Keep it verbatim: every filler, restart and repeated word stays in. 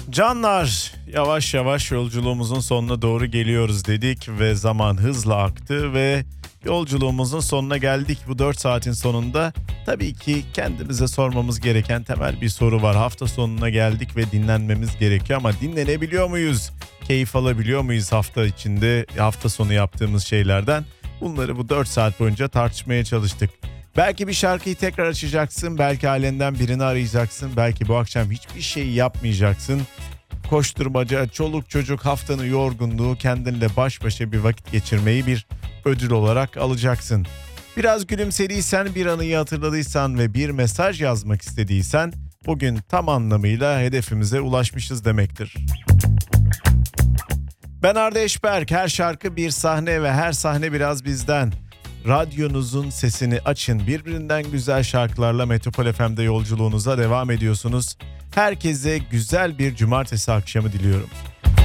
Canlar, yavaş yavaş yolculuğumuzun sonuna doğru geliyoruz dedik ve zaman hızla aktı ve yolculuğumuzun sonuna geldik. Bu dört saatin sonunda tabii ki kendimize sormamız gereken temel bir soru var. Hafta sonuna geldik ve dinlenmemiz gerekiyor ama dinlenebiliyor muyuz? Keyif alabiliyor muyuz hafta içinde, hafta sonu yaptığımız şeylerden? Bunları bu dört saat boyunca tartışmaya çalıştık. Belki bir şarkıyı tekrar açacaksın, belki ailenden birini arayacaksın, belki bu akşam hiçbir şey yapmayacaksın. Koşturmaca, çoluk çocuk, haftanın yorgunluğu, kendinle baş başa bir vakit geçirmeyi bir ödül olarak alacaksın. Biraz gülümsediysen, bir anıyı hatırladıysan ve bir mesaj yazmak istediysen bugün tam anlamıyla hedefimize ulaşmışız demektir. Ben Arda Eşberk, her şarkı bir sahne ve her sahne biraz bizden. Radyonuzun sesini açın, birbirinden güzel şarkılarla Metropol F M'de yolculuğunuza devam ediyorsunuz. Herkese güzel bir cumartesi akşamı diliyorum.